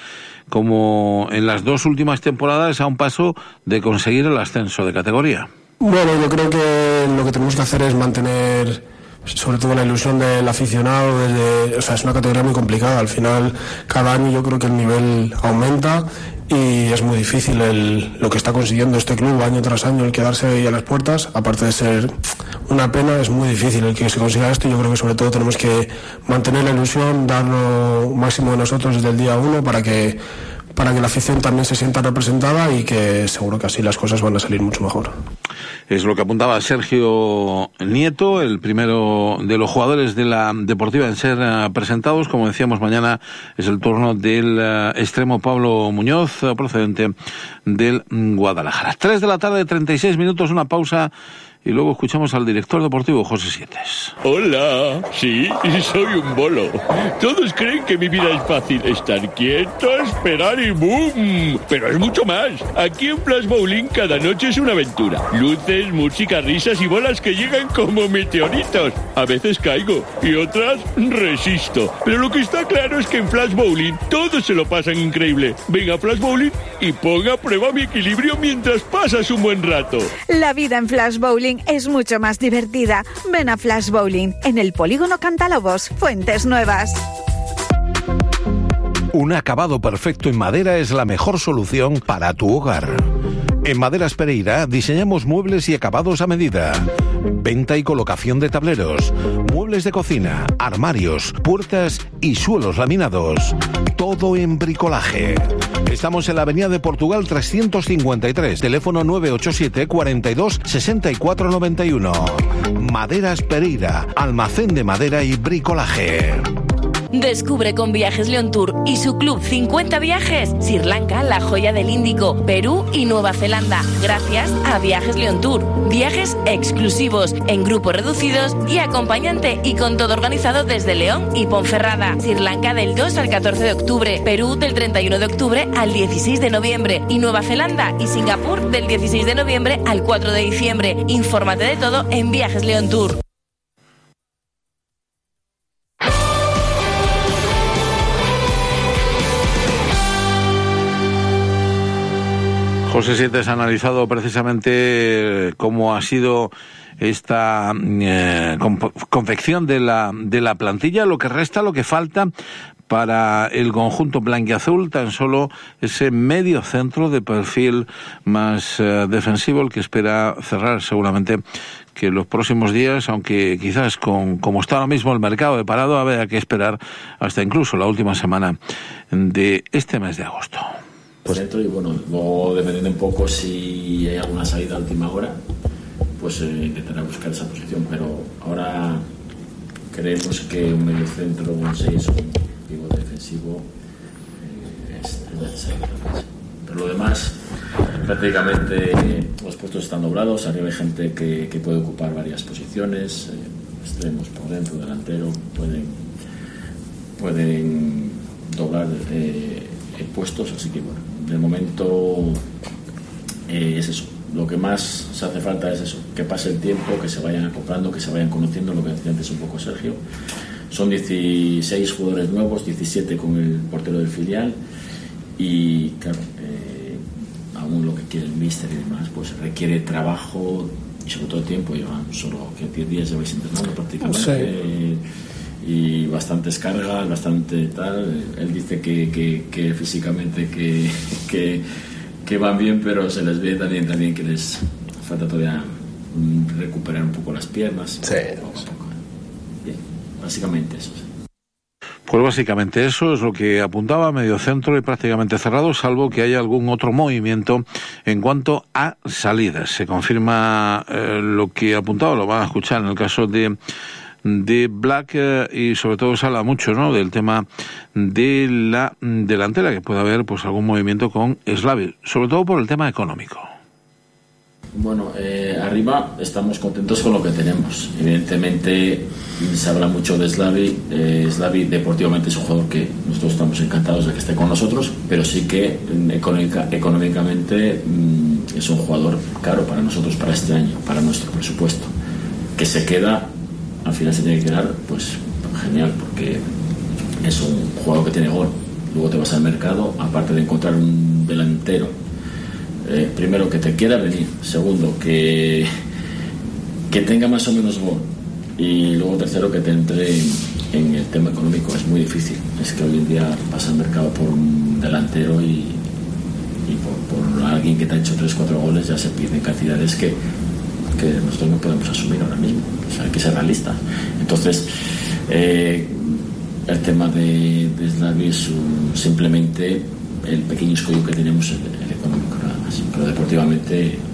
[SPEAKER 5] como en las dos últimas temporadas, a un paso de conseguir el ascenso de categoría.
[SPEAKER 13] Bueno, yo creo que lo que tenemos que hacer es mantener, sobre todo, la ilusión del aficionado. Desde, o sea, es una categoría muy complicada. Al final, cada año yo creo que el nivel aumenta y es muy difícil el, lo que está consiguiendo este club año tras año, el quedarse ahí a las puertas. Aparte de ser una pena, es muy difícil el que se consiga esto. Yo creo que sobre todo tenemos que mantener la ilusión, dar lo máximo de nosotros desde el día uno para que para que la afición también se sienta representada, y que seguro que así las cosas van a salir mucho mejor.
[SPEAKER 5] Es lo que apuntaba Sergio Nieto, el primero de los jugadores de la Deportiva en ser uh, presentados. Como decíamos, mañana es el turno del uh, extremo Pablo Muñoz, uh, procedente del Guadalajara. Tres de la tarde, treinta y seis minutos, una pausa. Y luego escuchamos al director deportivo, José Sietes.
[SPEAKER 12] Hola, sí, soy un bolo. Todos creen que mi vida es fácil. Estar quieto, esperar y ¡boom! Pero es mucho más. Aquí en Flash Bowling cada noche es una aventura. Luces, música, risas y bolas que llegan como meteoritos. A veces caigo y otras resisto. Pero lo que está claro es que en Flash Bowling todos se lo pasan increíble. Venga a Flash Bowling y ponga a prueba mi equilibrio mientras pasas un buen rato.
[SPEAKER 7] La vida en Flash Bowling es mucho más divertida. Ven a Flash Bowling en el Polígono Cantalobos, Fuentes Nuevas.
[SPEAKER 2] Un acabado perfecto en madera es la mejor solución para tu hogar. En Maderas Pereira diseñamos muebles y acabados a medida. Venta y colocación de tableros, muebles de cocina, armarios, puertas y suelos laminados. Todo en bricolaje. Estamos en la Avenida de Portugal trescientos cincuenta y tres, teléfono nueve ocho siete, cuarenta y dos, sesenta y cuatro noventa y uno. Maderas Pereira, almacén de madera y bricolaje.
[SPEAKER 8] Descubre con Viajes León Tour y su club cincuenta viajes Sri Lanka, la joya del Índico, Perú y Nueva Zelanda, gracias a Viajes León Tour. Viajes exclusivos, en grupos reducidos y acompañante, y con todo organizado desde León y Ponferrada. Sri Lanka del dos al catorce de octubre, Perú del treinta y uno de octubre al dieciséis de noviembre y Nueva Zelanda y Singapur del dieciséis de noviembre al cuatro de diciembre. Infórmate de todo en Viajes León Tour.
[SPEAKER 5] José Sietes ha analizado precisamente cómo ha sido esta eh, confección de la, de la plantilla, lo que resta, lo que falta para el conjunto blanquiazul. Tan solo ese medio centro de perfil más eh, defensivo, el que espera cerrar seguramente que en los próximos días, aunque quizás con como está ahora mismo el mercado de parado, habrá que esperar hasta incluso la última semana de este mes de agosto.
[SPEAKER 15] Pues dentro, y bueno, luego dependiendo un poco si hay alguna salida a última hora, pues eh, intentará buscar esa posición, pero ahora creemos que un medio centro, un seis o un pivote defensivo eh, es, es necesario. Pero lo demás, prácticamente los puestos están doblados, arriba hay gente que, que puede ocupar varias posiciones, eh, extremos por dentro, delantero, pueden, pueden doblar eh, puestos, así que bueno, de momento eh, es eso. Lo que más se hace falta es eso, que pase el tiempo, que se vayan acoplando, que se vayan conociendo, lo que decía antes un poco Sergio. Son dieciséis jugadores nuevos, diecisiete con el portero del filial, y claro, eh, aún lo que quiere el míster y demás, pues requiere trabajo y sobre todo tiempo. Llevan solo que diez días lleváis entrenando prácticamente. Sí. Y bastantes cargas, bastante tal. Él dice que, que, que físicamente que, que, que van bien, pero se les ve también, también que les falta todavía recuperar un poco las piernas.
[SPEAKER 5] Sí.
[SPEAKER 15] Poco a poco. Bien, básicamente eso.
[SPEAKER 5] Pues básicamente eso es lo que apuntaba, medio centro y prácticamente cerrado, salvo que haya algún otro movimiento en cuanto a salidas. Se confirma eh, lo que apuntaba, lo van a escuchar en el caso de de Black eh, y sobre todo se habla mucho, ¿no?, del tema de la delantera, que puede haber pues algún movimiento con Slavi, sobre todo por el tema económico.
[SPEAKER 15] Bueno, eh, arriba estamos contentos con lo que tenemos. Evidentemente se habla mucho de Slavi. Eh, Slavi deportivamente es un jugador que nosotros estamos encantados de que esté con nosotros, pero sí que económica, económicamente mm, es un jugador caro para nosotros para este año, para nuestro presupuesto. Que se queda, al final se tiene que quedar, pues genial, porque es un jugador que tiene gol. Luego te vas al mercado, aparte de encontrar un delantero, Eh, primero que te quiera venir, segundo que que tenga más o menos gol, y luego tercero que te entre en, en el tema económico. Es muy difícil, es que hoy en día vas al mercado por un delantero y, y por, por alguien que te ha hecho tres cuatro goles ya se piden cantidades que, que nosotros no podemos asumir ahora mismo. O sea, hay que ser realistas. Entonces eh, el tema de, de Slavi es un, simplemente el pequeño escollo que tenemos, el, el económico, nada más. Pero deportivamente, eh,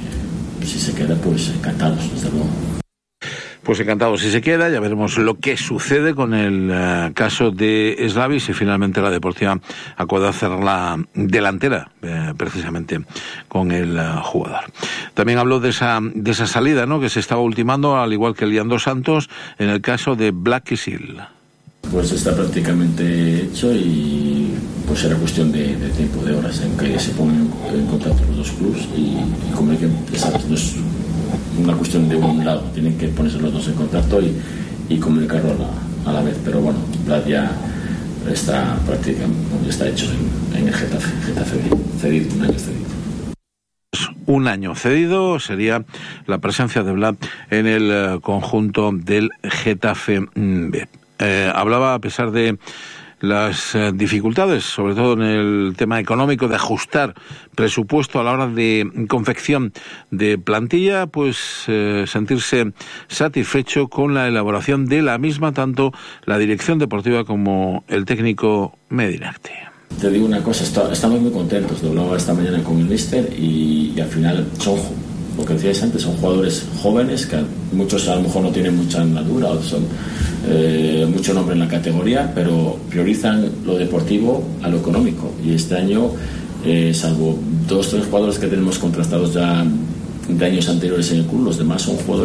[SPEAKER 15] si se queda, pues encantados, desde luego.
[SPEAKER 5] Pues encantados si se queda. Ya veremos lo que sucede con el uh, caso de Slavi, si finalmente la Deportiva acuerda hacer la delantera, eh, precisamente con el uh, jugador. También habló de esa de esa salida, ¿no?, que se estaba ultimando, al igual que Liando Santos, en el caso de Black Seal.
[SPEAKER 15] Pues está prácticamente hecho y pues era cuestión de, de tiempo, de horas en que se pongan en contacto los dos clubes y, y comuniquen. No es una cuestión de un lado, tienen que ponerse los dos en contacto y, y comunicarlo a la, a la vez. Pero bueno, Vlad ya está prácticamente, ya está hecho en, en el Getafe, Getafe cedido, un año cedido.
[SPEAKER 5] Un año cedido sería la presencia de Vlad en el uh, conjunto del Getafe B. Eh, hablaba, a pesar de las eh, dificultades, sobre todo en el tema económico, de ajustar presupuesto a la hora de confección de plantilla, pues eh, sentirse satisfecho con la elaboración de la misma, tanto la dirección deportiva como el técnico Medinacti.
[SPEAKER 15] Te digo una cosa, está, estamos muy contentos. Lo hablaba esta mañana con el míster y, y al final son, lo que decíais antes, son jugadores jóvenes que muchos a lo mejor no tienen mucha andadura o son eh, mucho nombre en la categoría, pero priorizan lo deportivo a lo económico. Y este año, eh, salvo dos o tres jugadores que tenemos contrastados ya de años anteriores en el club, los demás son jugadores